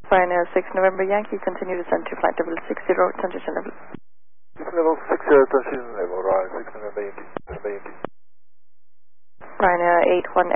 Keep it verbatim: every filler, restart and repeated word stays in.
Ryanair six November Yankee, continue to send to flight level six zero, transition level. Level six zero, transition level, Ryanair six November Yankee, November Yankee. Ryanair eight one